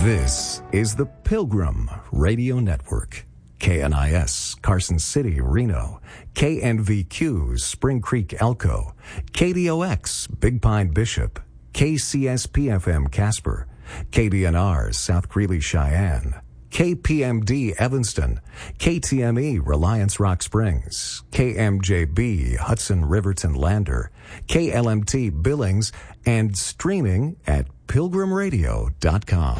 This is the Pilgrim Radio Network. KNIS, Carson City, Reno. KNVQ, Spring Creek, Elko. KDOX, Big Pine, Bishop. KCSP-FM, Casper. KDNR, South Greeley, Cheyenne. KPMD, Evanston. KTME, Reliance Rock Springs. KMJB, Hudson Riverton, Lander. KLMT, Billings, and streaming at pilgrimradio.com.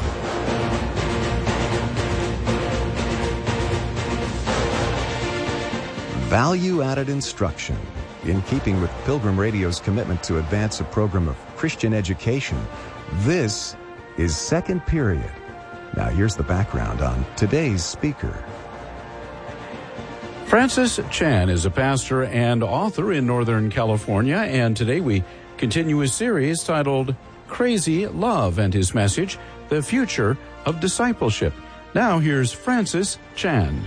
Value-added instruction. In keeping with Pilgrim Radio's commitment to advance a program of Christian education, this is Second Period. Now here's the background on today's speaker. Francis Chan is a pastor and author in Northern California, and today we continue a series titled Crazy Love, and his message, The Future of Discipleship. Now here's Francis Chan.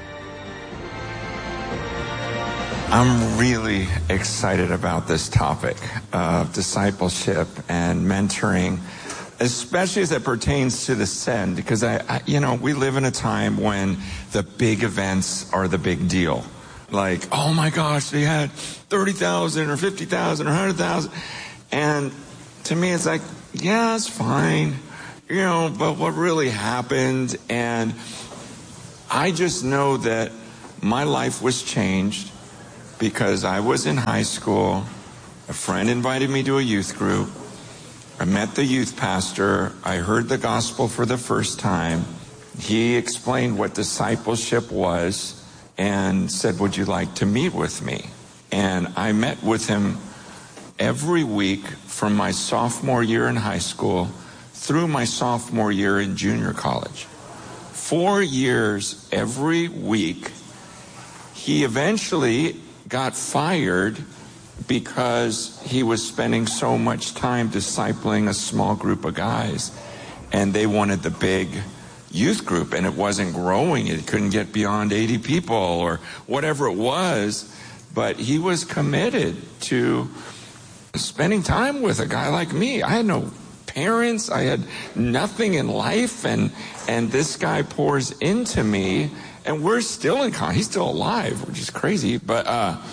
I'm really excited about this topic of discipleship and mentoring, especially as it pertains to the send, because we live in a time when the big events are the big deal. Like, oh my gosh, they had 30,000 or 50,000 or 100,000. And to me, it's like, yeah, it's fine, but what really happened? And I just know that my life was changed because I was in high school. A friend invited me to a youth group. I met the youth pastor. I heard the gospel for the first time. He explained what discipleship was and said, would you like to meet with me? And I met with him every week from my sophomore year in high school through my sophomore year in junior college. 4 years every week. He eventually got fired because he was spending so much time discipling a small group of guys, and they wanted the big youth group, and it wasn't growing. It couldn't get beyond 80 people or whatever it was, but he was committed to spending time with a guy like me. I had no parents. I had nothing in life, and this guy pours into me, and we're still in contact. He's still alive, which is crazy, but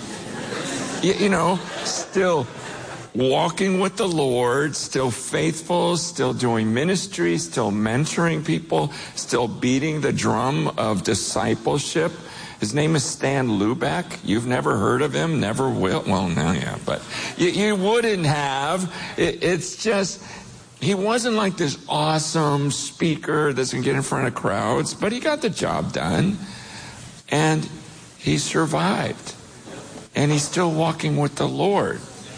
still walking with the Lord, still faithful, still doing ministry, still mentoring people, still beating the drum of discipleship. His name is Stan Lubeck. You've never heard of him, never will. Well, no, yeah, but you wouldn't have. It's just, he wasn't like this awesome speaker that's going to get in front of crowds, but he got the job done, and he survived. And he's still walking with the Lord.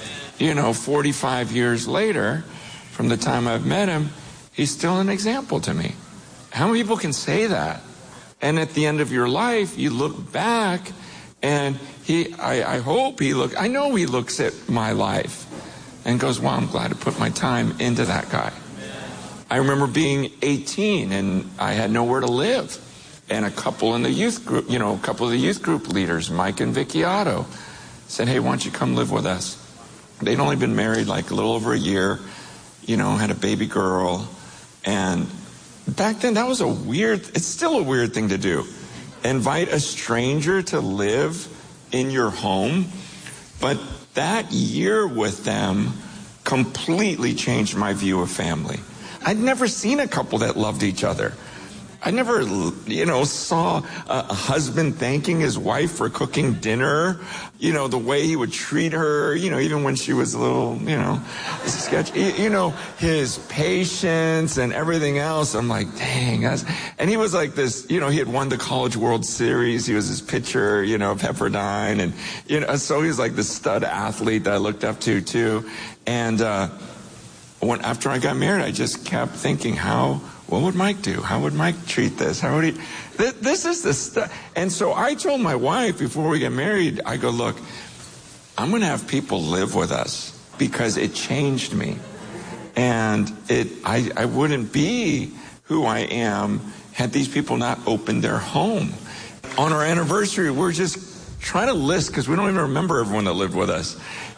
45 years later, from the time I've met him, he's still an example to me. How many people can say that? And at the end of your life, you look back, and I know he looks at my life and goes, wow, I'm glad to put my time into that guy. I remember being 18, and I had nowhere to live. And a couple in the youth group, a couple of the youth group leaders, Mike and Vicky Otto, said, hey, why don't you come live with us? They'd only been married like a little over a year, had a baby girl. And back then, that was it's still a weird thing to do. Invite a stranger to live in your home. But that year with them completely changed my view of family. I'd never seen a couple that loved each other. I never, saw a husband thanking his wife for cooking dinner, the way he would treat her, even when she was a little, sketchy, his patience and everything else. I'm like, dang. And he was like this, he had won the College World Series. He was this pitcher, Pepperdine. And, so he was like this stud athlete that I looked up to, too. And after I got married, I just kept thinking, what would Mike do? How would Mike treat this? How would he? This is the stuff. And so I told my wife before we get married, I go, look, I'm going to have people live with us because it changed me. And I wouldn't be who I am had these people not opened their home. On our anniversary, we're just trying to list, because we don't even remember everyone that lived with us.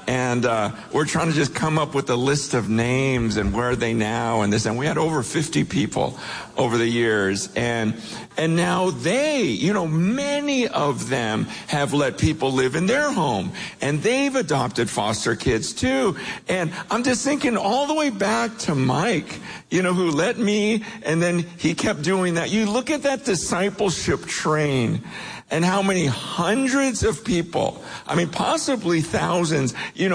And we're trying to just come up with a list of names and where are they now and this. And we had over 50 people over the years. And now they, many of them have let people live in their home. And they've adopted foster kids too. And I'm just thinking all the way back to Mike, who let me, and then he kept doing that. You look at that discipleship train and how many hundreds of people, possibly thousands,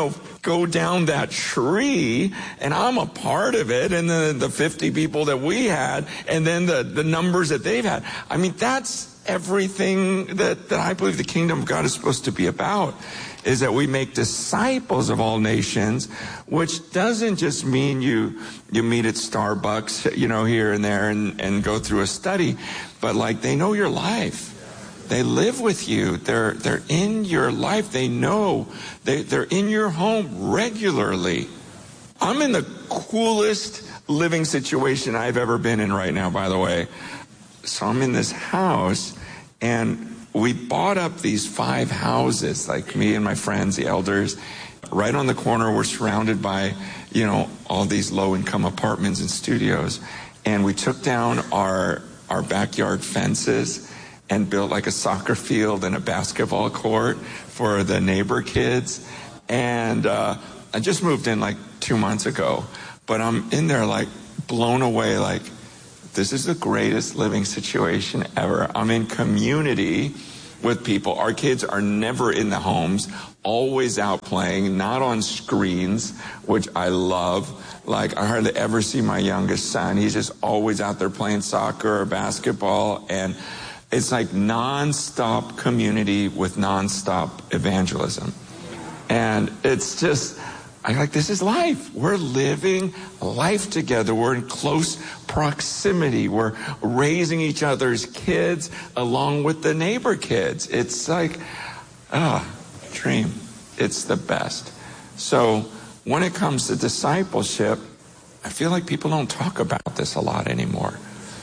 go down that tree, and I'm a part of it, and the 50 people that we had, and then the numbers that they've had. That's everything that I believe the kingdom of God is supposed to be about, is that we make disciples of all nations, which doesn't just mean you meet at Starbucks, here and there and go through a study, but like they know your life. They live with you. They're in your life. They know. They're in your home regularly. I'm in the coolest living situation I've ever been in right now, by the way. So I'm in this house, and we bought up these 5 houses, like me and my friends, the elders. Right on the corner, we're surrounded by, all these low-income apartments and studios. And we took down our backyard fences and built like a soccer field and a basketball court for the neighbor kids. And I just moved in like 2 months ago, but I'm in there like blown away, like this is the greatest living situation ever. I'm in community with people. Our kids are never in the homes, always out playing, not on screens, which I love. Like, I hardly ever see my youngest son. He's just always out there playing soccer or basketball, and it's like nonstop community with nonstop evangelism. And it's just, this is life. We're living life together. We're in close proximity. We're raising each other's kids along with the neighbor kids. It's like, dream. It's the best. So when it comes to discipleship, I feel like people don't talk about this a lot anymore.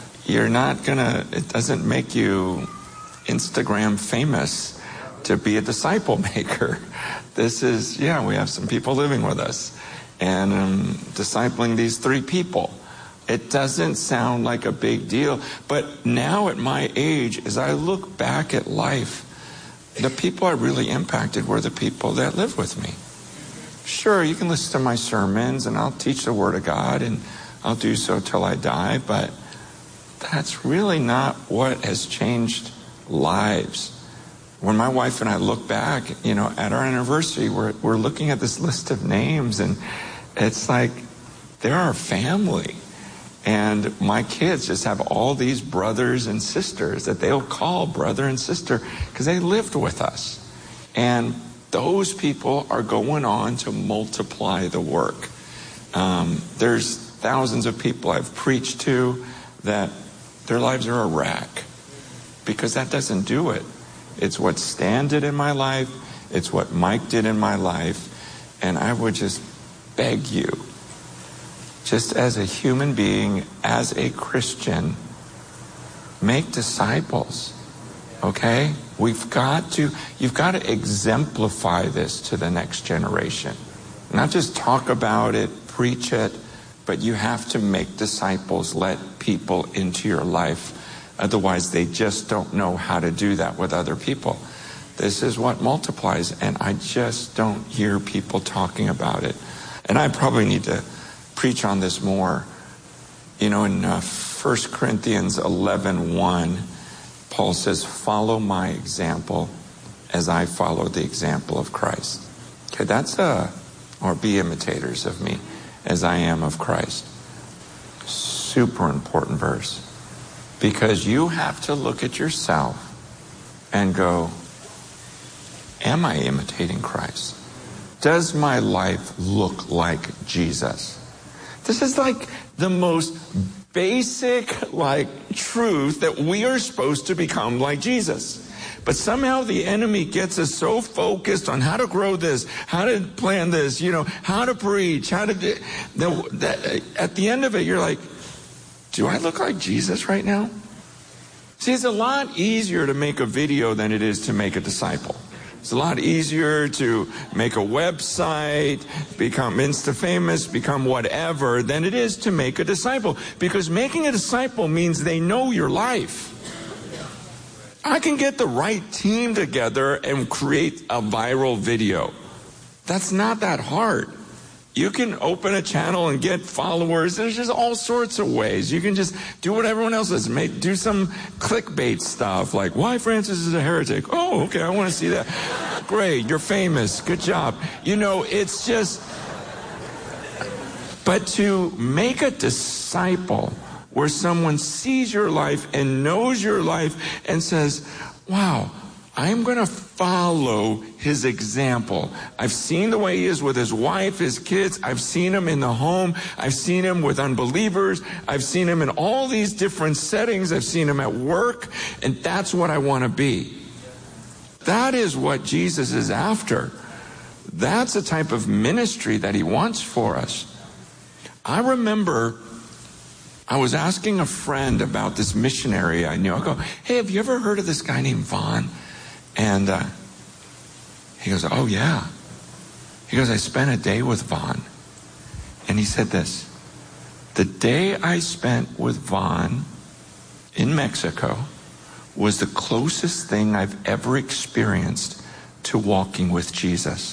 It doesn't make you Instagram famous to be a disciple maker. This is, we have some people living with us and discipling these 3 people. It doesn't sound like a big deal, but now at my age, as I look back at life, the people I really impacted were the people that live with me. Sure, you can listen to my sermons and I'll teach the Word of God and I'll do so till I die, but that's really not what has changed lives. When my wife and I look back, at our anniversary, we're looking at this list of names, and it's like they're our family. And my kids just have all these brothers and sisters that they'll call brother and sister because they lived with us. And those people are going on to multiply the work. There's thousands of people I've preached to that their lives are a wreck because that doesn't do it. It's what Stan did in my life. It's what Mike did in my life. And I would just beg you, just as a human being, as a Christian, make disciples, okay? You've got to exemplify this to the next generation. Not just talk about it, preach it, but you have to make disciples, let people into your life. Otherwise, they just don't know how to do that with other people. This is what multiplies, and I just don't hear people talking about it. And I probably need to preach on this more. In 1 Corinthians 11:1, Paul says, follow my example as I follow the example of Christ. Okay, or be imitators of me as I am of Christ. Super important verse. Because you have to look at yourself and go, am I imitating Christ? Does my life look like Jesus? This is like the most basic truth that we are supposed to become like Jesus. But somehow the enemy gets us so focused on how to grow this, how to plan this, how to preach, at the end of it, you're like, do I look like Jesus right now? See, it's a lot easier to make a video than it is to make a disciple. It's a lot easier to make a website, become Insta-famous, become whatever, than it is to make a disciple. Because making a disciple means they know your life. I can get the right team together and create a viral video. That's not that hard. You can open a channel and get followers. There's just all sorts of ways. You can just do what everyone else does. Do some clickbait stuff like, why Francis is a heretic. Oh, okay, I want to see that. Great, you're famous. Good job. It's just... But to make a disciple where someone sees your life and knows your life and says, wow, I'm going to follow his example. I've seen the way he is with his wife, his kids. I've seen him in the home. I've seen him with unbelievers. I've seen him in all these different settings. I've seen him at work. And that's what I want to be. That is what Jesus is after. That's the type of ministry that he wants for us. I remember I was asking a friend about this missionary I knew. I go, hey, have you ever heard of this guy named Vaughn? And he goes, oh, yeah. He goes, I spent a day with Vaughn. And he said this, the day I spent with Vaughn in Mexico was the closest thing I've ever experienced to walking with Jesus.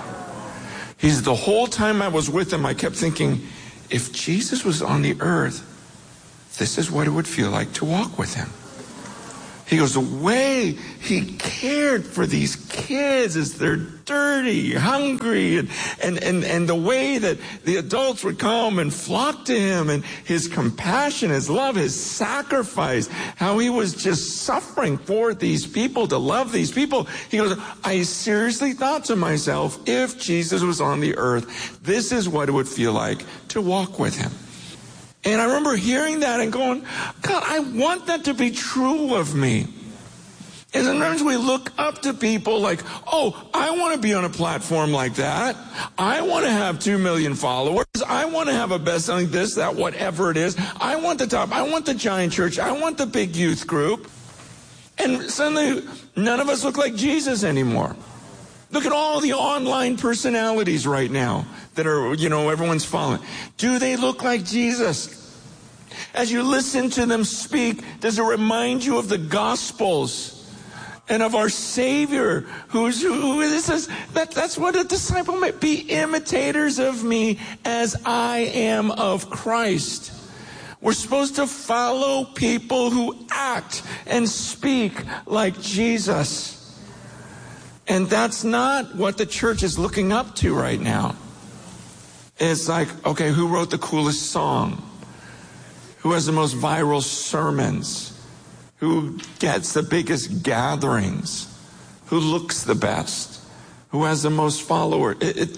He's the whole time I was with him, I kept thinking, if Jesus was on the earth, this is what it would feel like to walk with him. He goes, the way he cared for these kids as they're dirty, hungry, and the way that the adults would come and flock to him, and his compassion, his love, his sacrifice, how he was just suffering for these people, to love these people. He goes, I seriously thought to myself, if Jesus was on the earth, this is what it would feel like to walk with him. And I remember hearing that and going, God, I want that to be true of me. And sometimes we look up to people like, oh, I want to be on a platform like that. I want to have 2 million followers. I want to have a best-selling this, that, whatever it is. I want the top. I want the giant church. I want the big youth group. And suddenly, none of us look like Jesus anymore. Look at all the online personalities right now that are, everyone's following. Do they look like Jesus? As you listen to them speak, does it remind you of the Gospels and of our Savior that's what a disciple might be, imitators of me as I am of Christ. We're supposed to follow people who act and speak like Jesus. And that's not what the church is looking up to right now. It's like, okay, who wrote the coolest song? Who has the most viral sermons? Who gets the biggest gatherings? Who looks the best? Who has the most followers?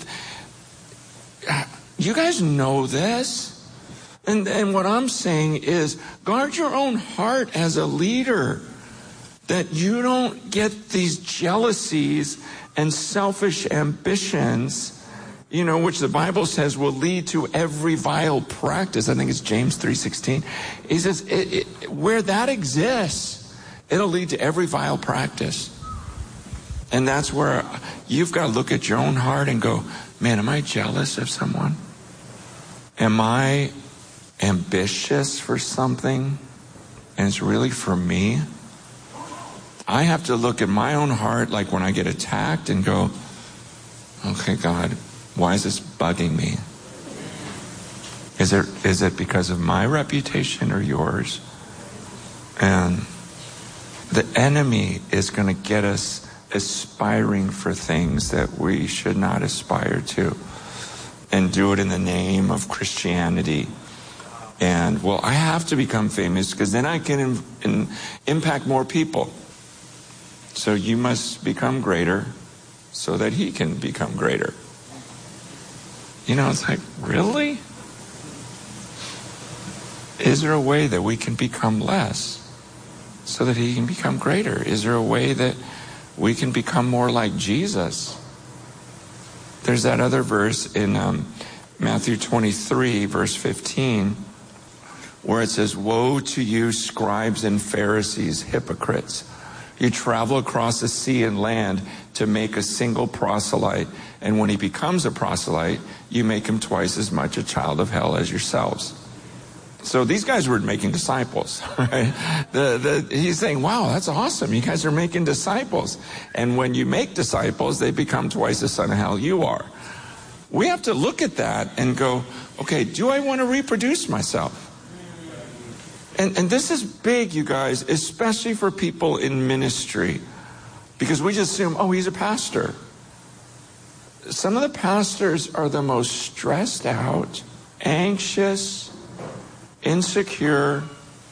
You guys know this. And what I'm saying is, guard your own heart as a leader, that you don't get these jealousies and selfish ambitions, which the Bible says will lead to every vile practice. I think it's James 3:16. He says, where that exists, it'll lead to every vile practice. And that's where you've got to look at your own heart and go, man, am I jealous of someone? Am I ambitious for something and it's really for me? I have to look at my own heart, like when I get attacked, and go, okay, God, why is this bugging me? Is it because of my reputation or yours? And the enemy is going to get us aspiring for things that we should not aspire to, and do it in the name of Christianity. And, well, I have to become famous because then I can impact more people. So you must become greater so that he can become greater. It's like, really? Is there a way that we can become less so that he can become greater? Is there a way that we can become more like Jesus? There's that other verse in Matthew 23, verse 15, where it says, woe to you, scribes and Pharisees, hypocrites. You travel across the sea and land to make a single proselyte. And when he becomes a proselyte, you make him twice as much a child of hell as yourselves. So these guys were making disciples, right? He's saying, wow, that's awesome. You guys are making disciples. And when you make disciples, they become twice the son of hell you are. We have to look at that and go, okay, do I want to reproduce myself? And this is big, you guys, especially for people in ministry. Because we just assume, oh, he's a pastor. Some of the pastors are the most stressed out, anxious, insecure,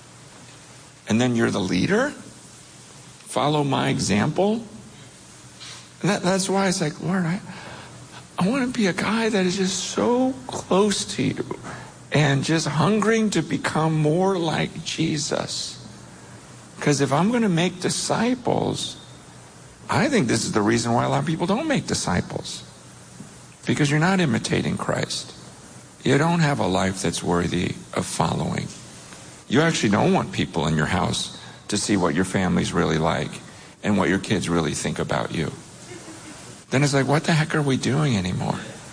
and then you're the leader? Follow my example? And that's why it's like, Lord, I want to be a guy that is just so close to you and just hungering to become more like Jesus. Because if I'm going to make disciples, I think this is the reason why a lot of people don't make disciples. Because you're not imitating Christ. You don't have a life that's worthy of following. You actually don't want people in your house to see what your family's really like and what your kids really think about you. Then it's like, what the heck are we doing anymore?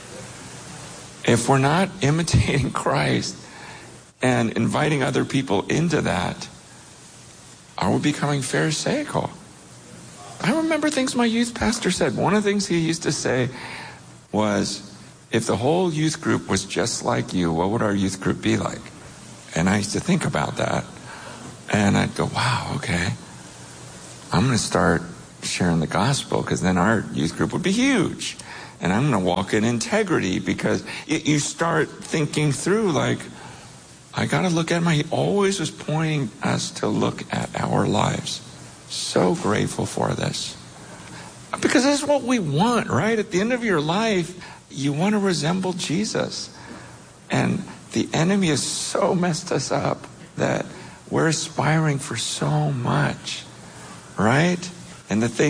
If we're not imitating Christ and inviting other people into that, are we becoming pharisaical? I remember things my youth pastor said. One of the things he used to say was, if the whole youth group was just like you, what would our youth group be like? And I used to think about that. And I'd go, wow, okay. I'm going to start sharing the gospel, because then our youth group would be huge. And I'm going to walk in integrity, because you start thinking through, like, I got to look at he always was pointing us to look at our lives. So grateful for this. Because this is what we want, right? At the end of your life, you want to resemble Jesus. And the enemy has so messed us up that we're aspiring for so much, right? And the thing